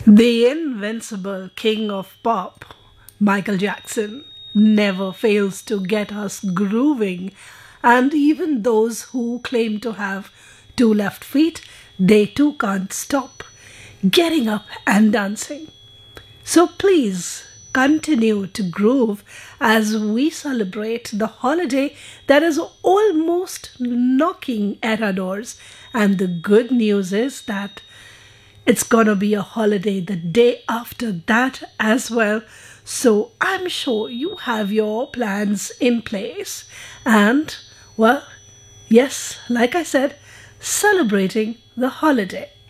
The invincible king of pop, Michael Jackson, never fails to get us grooving, and even those who claim to have two left feet, they too can't stop getting up and dancing. So please continue to groove as we celebrate the holiday that is almost knocking at our doors. And the good news is that it's gonna be a holiday the day after that as well. So I'm sure you have your plans in place. And, well, yes, like I said, celebrating the holiday.